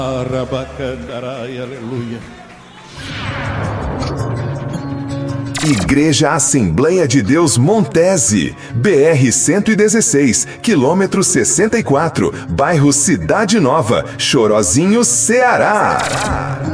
Arabacandarai, aleluia. Igreja Assembleia de Deus Montese, BR-116, quilômetro 64, bairro Cidade Nova, Chorozinho, Ceará.